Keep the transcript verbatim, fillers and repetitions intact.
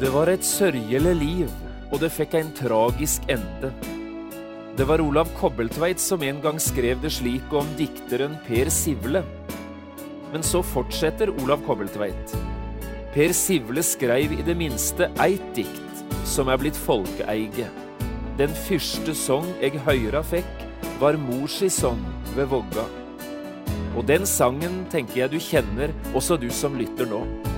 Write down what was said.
Det var et sørgelig liv, og det fikk en tragisk ende. Det var Olav Kobbeltveit som en gang skrev det slik om dikteren Per Sivle. Men så fortsetter Olav Kobbeltveit. Per Sivle skrev i det minste eit dikt, som er blitt folkeeige. Den første sång jeg høyra fikk, var morsi sång ved vogga. Og den sangen tenker jeg du kjenner, også du som lytter nå.